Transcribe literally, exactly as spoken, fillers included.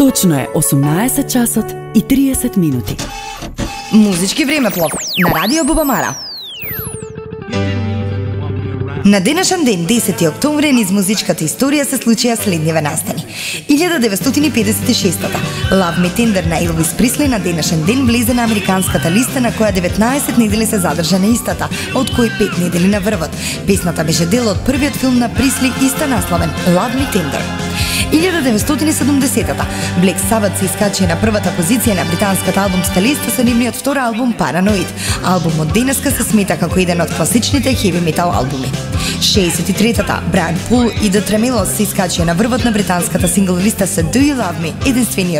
Точно е осумнаесет часот и триесет минути. Музички времеплов на Радио Бубамара. На денешен ден, десети октомври, низ музичката историја се случија следниве настани. илјада деветстотини педесет и шеста. Love Me Tender на Елвис Присли на денешен ден влезе на американската листа, на која деветнаесет недели се задржа на истата, од кои пет недели на врвот. Песната беше дел од првиот филм на Присли, иста насловен Love Me Tender. илјада деветстотини и седумдесета. Black Sabbath се искачи на првата позиција на британската албумска листа со нивниот втор албум Paranoid. Албумот денеска се смета како еден од класичните heavy metal албуми. шеесет и трета. Брайан Пул и The Tremelos се искачи на врвот на британската сингл листа со Do You Love Me, единствениот